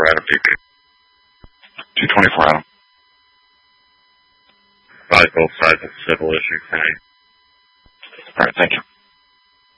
Adam DP. 224 Adam. Advise both sides of civil issue for me. All right, thank you.